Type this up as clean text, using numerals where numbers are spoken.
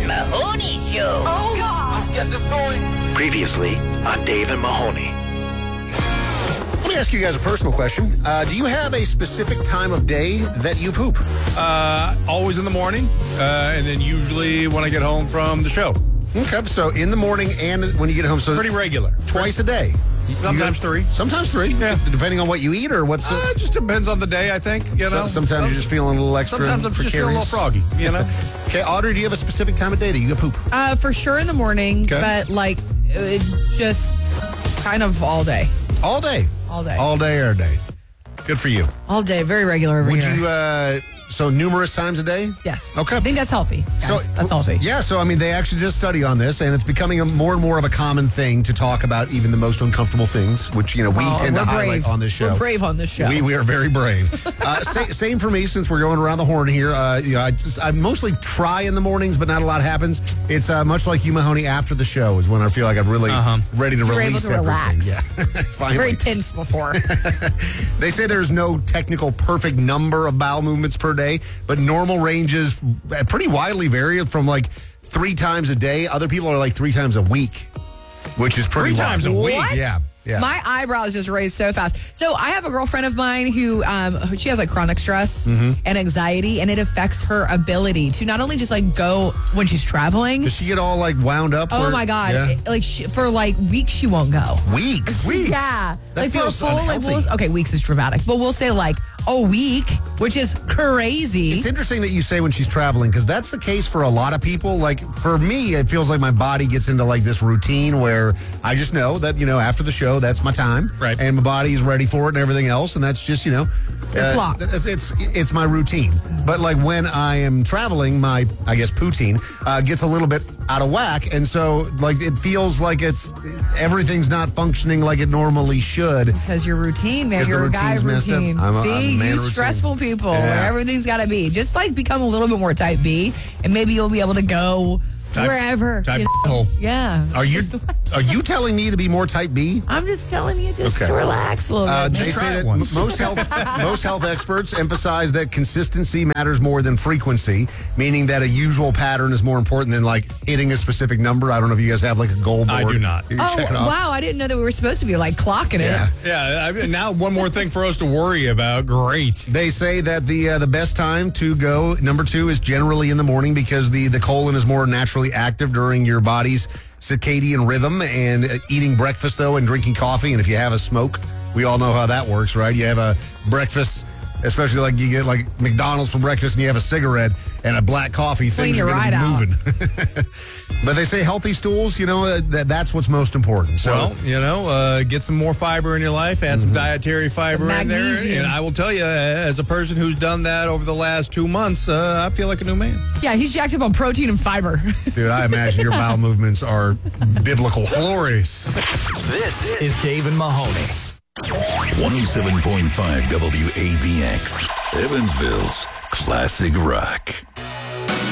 Mahoney Show. Oh, God. Let's get this going. Previously on Dave and Mahoney. Let me ask you guys a personal question. Do you have a specific time of day that you poop? Always in the morning, and then usually when I get home from the show. Okay, so in the morning and when you get home. So Pretty regular. twice a day. Sometimes three. Sometimes three. Yeah. Depending on what you eat or what's. It just depends on the day, I think. You know. Sometimes you're just feeling a little extra. Sometimes I'm just feeling a little precarious. froggy. You know. Okay, Audrey, do you have a specific time of day that you go poop? For sure in the morning, Okay. but like just kind of all day. All day. All day. All day, every day. Good for you. All day. Very regular over Would here. you, so numerous times a day? Yes. Okay. I think that's healthy. Guys. That's healthy. Yeah, so I mean, they actually did a study on this, and it's becoming more and more of a common thing to talk about even the most uncomfortable things, which, we tend to highlight on this show. We're brave on this show. We are very brave. Same for me, since we're going around the horn here. I mostly try in the mornings, but not a lot happens. It's much like you, Mahoney, after the show is when I feel like I'm really ready to You're release able to everything. relax. Yeah, finally. Very tense before. They say there's no technical perfect number of bowel movements per day, but normal ranges pretty widely vary from like 3 times a day. Other people are like 3 times a week, which is pretty 3 times a wild. week? What? Yeah. Yeah. My eyebrows just raised so fast. So I have a girlfriend of mine who she has like chronic stress and anxiety, and it affects her ability to not only just like go when she's traveling. Does she get all like wound up? Oh my God! Yeah. For like weeks she won't go. Weeks. Yeah, That like for a feels full unhealthy. okay, weeks is dramatic, but we'll say like a week, which is crazy. It's interesting that you say when she's traveling, because that's the case for a lot of people. Like for me, it feels like my body gets into like this routine where I just know that, after the show, that's my time. Right. And my body is ready for it and everything else. And that's just, flop. it's my routine. But like when I am traveling, my, I guess, poutine gets a little bit out of whack. And so like it feels like everything's not functioning like it normally should. Because your routine, man, 'Cause the you're a guy routine's messed up. routine. I'm a See, man you routine. stressful people, Yeah. where everything's got to be. Just like become a little bit more type B, and maybe you'll be able to go wherever. Type you know? Yeah. Are you telling me to be more type B? I'm just telling you, just Okay. relax a little bit. They try say it that once. most health experts emphasize that consistency matters more than frequency, meaning that a usual pattern is more important than like hitting a specific number. I don't know if you guys have like a goal board. I do not. You Oh, check it off. wow. I didn't know that we were supposed to be like clocking Yeah. it. Yeah. Now one more thing for us to worry about. Great. They say that the best time to go, number 2, is generally in the morning because the colon is more naturally active during your body's circadian rhythm, and eating breakfast, though, and drinking coffee. And if you have a smoke, we all know how that works, right? You have a breakfast, especially like you get like McDonald's for breakfast and you have a cigarette and a black coffee, Clean things are your going to be ride out. moving. But they say healthy stools, that's what's most important. So, Well, get some more fiber in your life, add some dietary fiber Some in there. magnesium. And I will tell you, as a person who's done that over the last 2 months, I feel like a new man. Yeah, he's jacked up on protein and fiber. dude, I imagine your bowel movements are biblical. Glorious. This is Dave and Mahoney. 107.5 WABX, Evansville's classic rock.